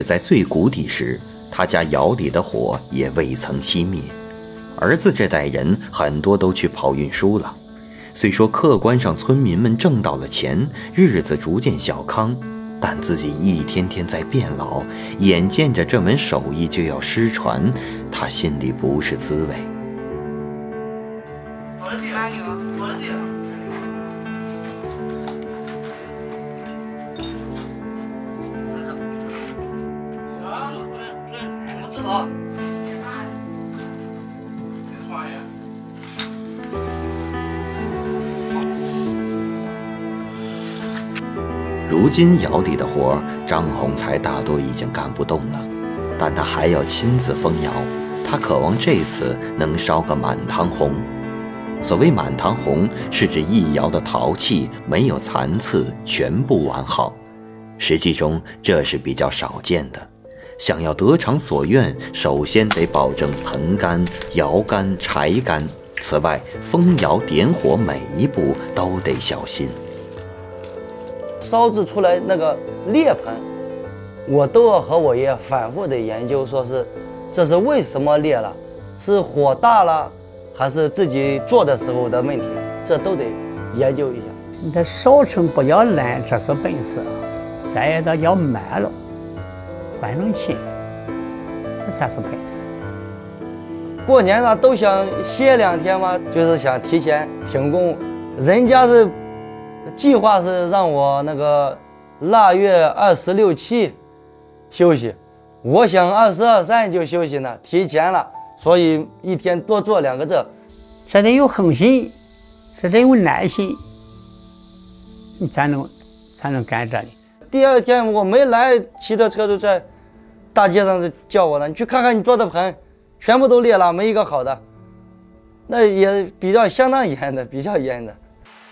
在最谷底时，他家窑里的火也未曾熄灭。儿子这代人很多都去跑运输了。虽说客观上村民们挣到了钱，日子逐渐小康，但自己一天天在变老，眼见着这门手艺就要失传，他心里不是滋味。如今窑里的活，张宏才大多已经干不动了，但他还要亲自封窑。他渴望这次能烧个满堂红。所谓满堂红，是指一窑的陶器没有残次，全部完好。实际中这是比较少见的。想要得偿所愿，首先得保证盆干、窑干、柴干。此外，封窑点火每一步都得小心。 烧制出来那个裂盆，我都要和我爷反复的研究，说是这是为什么裂了，是火大了，还是自己做的时候的问题，这都得研究一下。 你的烧成不要烂，这是本事；再的要慢了，换成轻，这才是本事。 过年呢都想歇2天嘛，就是想提前停工，人家是计划是让我那个腊月26、7休息，我想22、23就休息呢，提前了，所以一天多做2个这。 这得有恒心，这得有耐心，你才能干这里。 第2天我没来，骑着车就在大街上就叫我了，你去看看你做的盆，全部都裂了，没一个好的。那也比较相当严的，比较严的。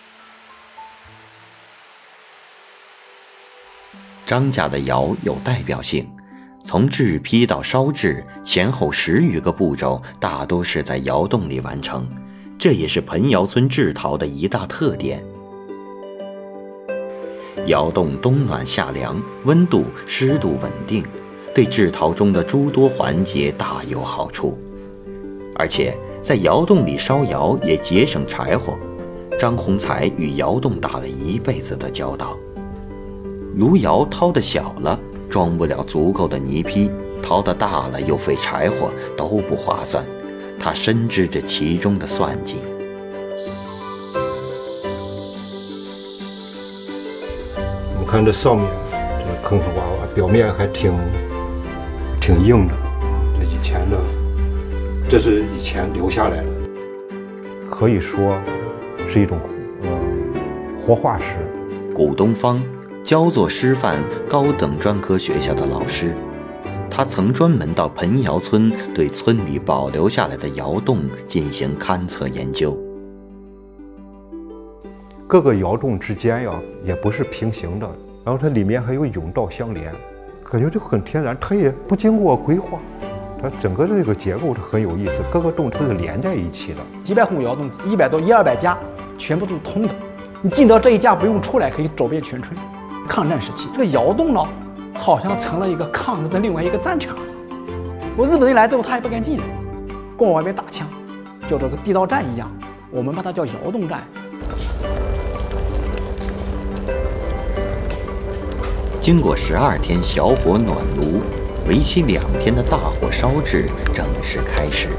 张家的窑有代表性，从制坯到烧制前后10余个步骤，大多是在窑洞里完成，这也是盆窑村制陶的一大特点。窑洞冬暖夏凉，温度湿度稳定，对制陶中的诸多环节大有好处。而且在窑洞里烧窑也节省柴火，张宏才与窑洞打了一辈子的交道。炉窑掏得小了，装不了足够的泥坯，掏得大了又费柴火，都不划算。他深知这其中的算计。 我看这上面这个坑坑洼洼，表面还挺硬的，这以前的，这是以前留下来的，可以说是一种活化石。 古东方，焦作师范高等专科学校的老师，他曾专门到盆窑村对村里保留下来的窑洞进行勘测研究。 各个窑洞之间呀，也不是平行的，然后它里面还有甬道相连，感觉就很天然，它也不经过规划，它整个这个结构它很有意思，各个洞它是连在一起的。 几百户窑洞，100多100-200家，全部都是通的。你进到这一家不用出来，可以走遍全村。抗战时期，这个窑洞呢，好像成了一个抗日的另外一个战场。我日本人来之后，他也不敢进来，跟我外面打枪，就这个地道战一样，我们把它叫窑洞战。 经过12天小火暖炉，为期2天的大火烧制正式开始。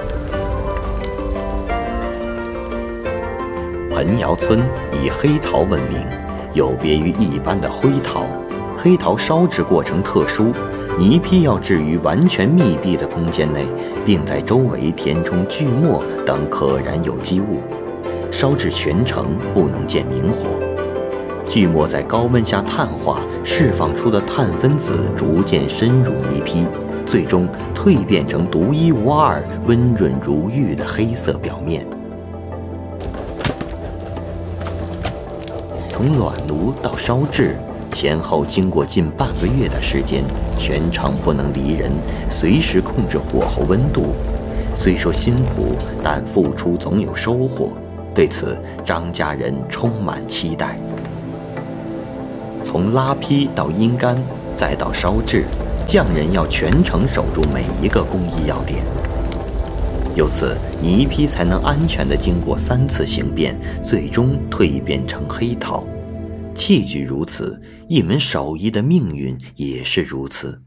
盆窑村以黑陶闻名，有别于一般的灰陶。黑陶烧制过程特殊，泥坯要置于完全密闭的空间内，并在周围填充锯末等可燃有机物，烧制全程不能见明火。锯末在高温下碳化，释放出的碳分子逐渐深入泥坯，最终蜕变成独一无二、温润如玉的黑色表面。从暖炉到烧制，前后经过近半个月的时间，全程不能离人，随时控制火候温度。虽说辛苦，但付出总有收获。对此，张家人充满期待。从拉坯到阴干，再到烧制， 匠人要全程守住每一个工艺要点。由此，泥坯才能安全地经过3次形变，最终蜕变成黑陶。器具如此，一门手艺的命运也是如此。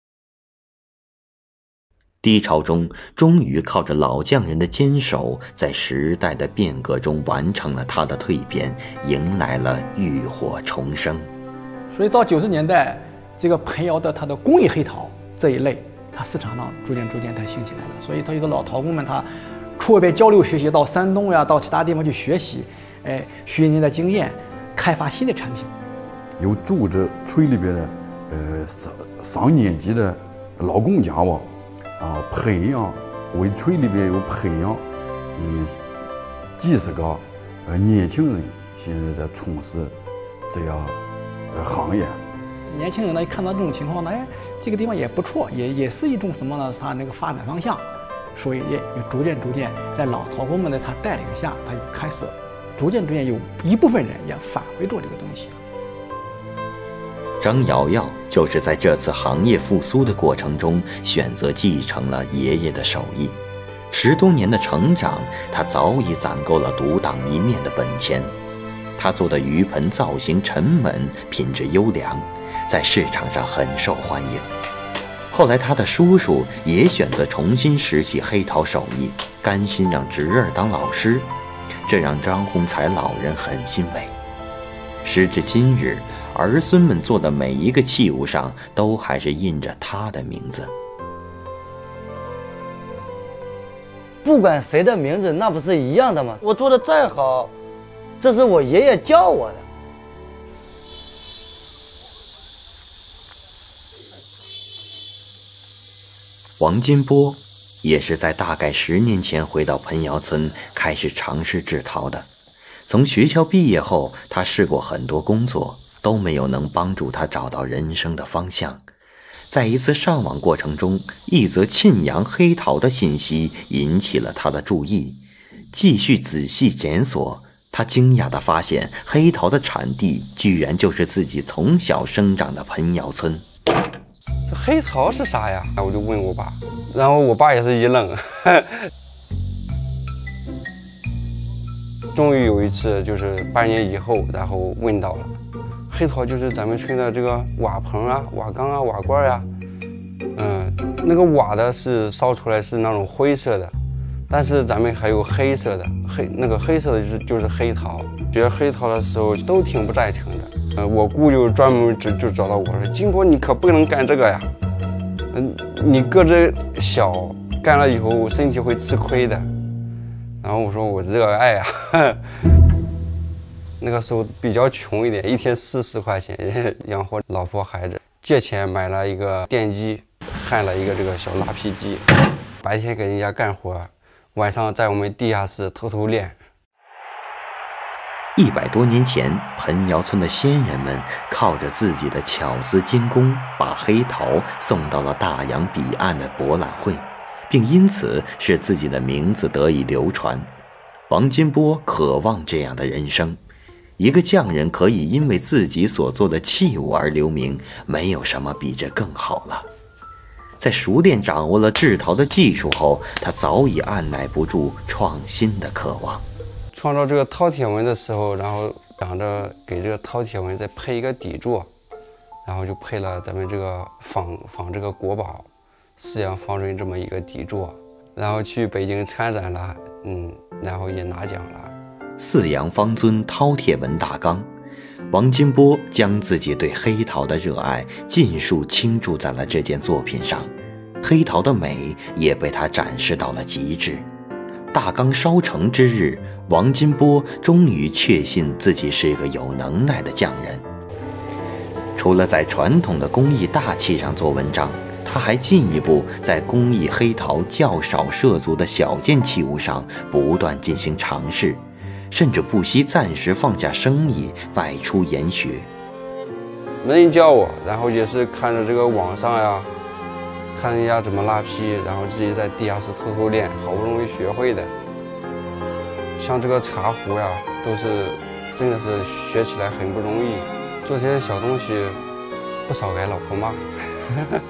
低潮中，终于靠着老匠人的坚守，在时代的变革中完成了他的蜕变，迎来了浴火重生。 所以到90年代，这个盆窑的它的工艺黑陶这一类，它市场上逐渐它兴起来了。所以它有的老陶工们，他出外边交流学习，到山东呀，到其他地方去学习，学人家的经验，开发新的产品。 有组织村里边的上年纪的老工匠吧，培养为村里边有培养几十个年轻人，现在在从事这样行业。 年轻人呢，一看到这种情况呢，这个地方也不错，也是一种什么呢？它那个发展方向，所以也逐渐在老陶工们的他带领下，他就开始逐渐有一部分人也返回做这个东西。 张瑶瑶就是在这次行业复苏的过程中，选择继承了爷爷的手艺。10多年的成长，他早已攒够了独当一面的本钱。他做的鱼盆造型沉稳，品质优良，在市场上很受欢迎。后来他的叔叔也选择重新拾起黑陶手艺，甘心让侄儿当老师，这让张洪才老人很欣慰。时至今日，儿孙们做的每一个器物上都还是印着他的名字。 不管谁的名字，那不是一样的吗？我做的再好，这是我爷爷教我的。 王金波也是在大概10年前回到盆窑村，开始尝试制陶的。从学校毕业后，他试过很多工作，都没有能帮助他找到人生的方向。在一次上网过程中，一则沁阳黑陶的信息引起了他的注意。继续仔细检索，他惊讶地发现，黑陶的产地居然就是自己从小生长的盆窑村。 这黑陶是啥呀？我就问我爸，然后我爸也是一愣。终于有一次，就是8年以后，然后问到了，黑陶就是咱们村的这个瓦盆啊、瓦缸啊、瓦罐啊，那个瓦的是烧出来是那种灰色的，但是咱们还有黑色的，那个黑色的就是黑陶。学黑陶的时候都挺不赞成的，我姑就专门就找到我说：“金波，你可不能干这个呀，你个子小，干了以后身体会吃亏的。”然后我说我热爱啊，那个时候比较穷一点，一天40块钱养活老婆孩子，借钱买了一个电机，焊了一个这个小拉坯机，白天给人家干活，晚上在我们地下室偷偷练。 100多年前，盆窑村的先人们靠着自己的巧思精工，把黑陶送到了大洋彼岸的博览会，并因此使自己的名字得以流传。王金波渴望这样的人生，一个匠人可以因为自己所做的器物而留名，没有什么比这更好了。在熟练掌握了制陶的技术后，他早已按耐不住创新的渴望。 创造这个饕餮纹的时候，然后想着给这个饕餮纹再配一个底座，然后就配了咱们这个仿这个国宝4羊方锥这么一个底座，然后去北京参展了，然后也拿奖了。 4羊方尊饕餮纹大缸，王金波将自己对黑陶的热爱尽数倾注在了这件作品上，黑陶的美也被他展示到了极致。大缸烧成之日，王金波终于确信自己是一个有能耐的匠人。除了在传统的工艺大器上做文章，他还进一步在工艺黑陶较少涉足的小件器物上不断进行尝试，甚至不惜暂时放下生意外出研学。 没人教我，然后也是看着这个网上呀，看人家怎么拉坯，然后自己在地下室偷偷练，好不容易学会的。像这个茶壶呀，都是真的是学起来很不容易，做这些小东西不少挨老婆骂。